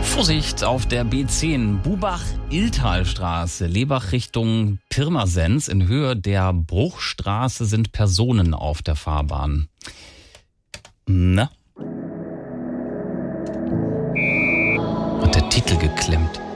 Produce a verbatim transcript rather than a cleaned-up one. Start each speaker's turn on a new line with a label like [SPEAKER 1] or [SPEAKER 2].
[SPEAKER 1] Vorsicht auf der B zehn, Bubach-Illtalstraße, Lebach Richtung Pirmasens. In Höhe der Bruchstraße sind Personen auf der Fahrbahn. Na? Hat der Titel geklemmt.